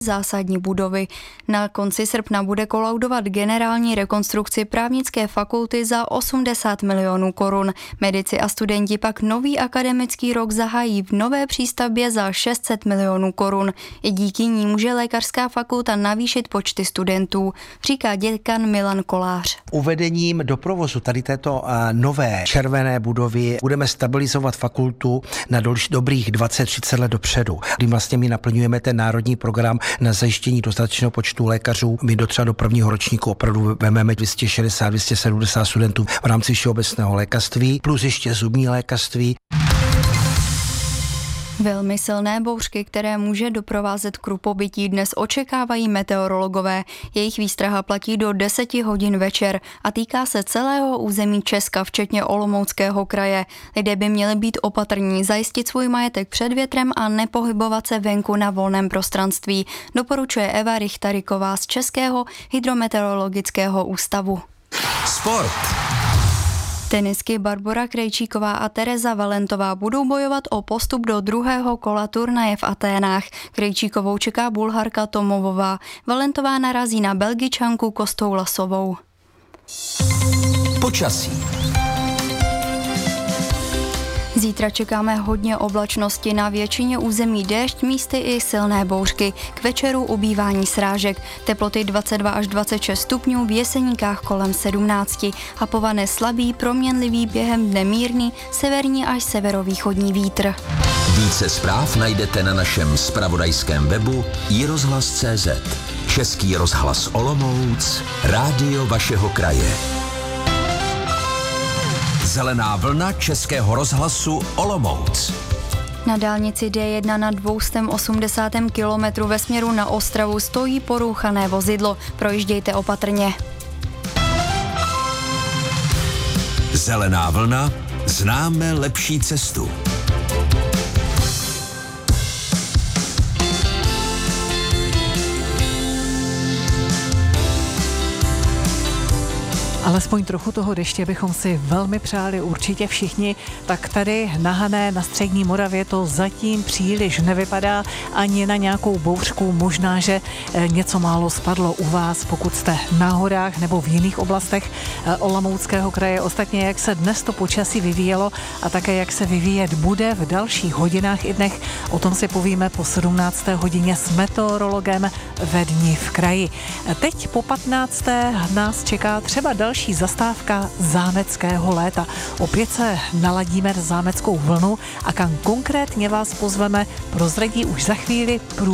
zásadní budovy. Na konci srpna bude kolaudovat generální rekonstrukci právnické fakulty za 80 milionů korun. Medici a studenti pak nový akademický rok zahájí v nové přístavbě za 600 milionů korun. I díky ní může lékařská fakulta navýšit počty studentů, říká děkan Milan Kolář. Uvedením do provozu tady této nové červené budovy budeme stabilizovat fakultu na dobrých 20-30 let dopředu, kdy vlastně my naplňujeme ten národní program na zajištění dostatečného počtu lékařů. My třeba do prvního ročníku opravdu vezmeme 260-270 studentů v rámci všeobecného lékařství, plus ještě zubní lékařství. Velmi silné bouřky, které může doprovázet krupobytí, dnes očekávají meteorologové. Jejich výstraha platí do 10 hodin večer a týká se celého území Česka, včetně Olomouckého kraje. Lidé by měli být opatrní, zajistit svůj majetek před větrem a nepohybovat se venku na volném prostranství, doporučuje Eva Richtariková z Českého hydrometeorologického ústavu. Sport. Tenisky Barbora Krejčíková a Tereza Valentová budou bojovat o postup do druhého kola turnaje v Aténách. Krejčíkovou čeká Bulharka Tomovová. Valentová narazí na Belgičanku Kostou Lasovou. Počasí. Zítra čekáme hodně oblačnosti, na většině území déšť, místy i silné bouřky. K večeru ubývání srážek. Teploty 22 až 26 stupňů, v Jeseníkách kolem 17 a povane slabý, proměnlivý, během dne mírný, severní až severovýchodní vítr. Více zpráv najdete na našem zpravodajském webu iRozhlas.cz. Český rozhlas Olomouc, rádio vašeho kraje. Zelená vlna Českého rozhlasu Olomouc. Na dálnici D1 na 280. kilometru ve směru na Ostravu stojí porouchané vozidlo. Projíždějte opatrně. Zelená vlna, známe lepší cestu. Alespoň trochu toho deště bychom si velmi přáli určitě všichni, tak tady na Hané na střední Moravě to zatím příliš nevypadá ani na nějakou bouřku. Možná, že něco málo spadlo u vás, pokud jste na horách nebo v jiných oblastech Olomouckého kraje. Ostatně, jak se dnes to počasí vyvíjelo a také jak se vyvíjet bude v dalších hodinách i dnech, o tom si povíme po 17. hodině s meteorologem ve Dni v kraji. Teď po 15. nás čeká třeba další zastávka zámeckého léta. Opět se naladíme zámeckou vlnu a kam konkrétně vás pozveme, prozradí už za chvíli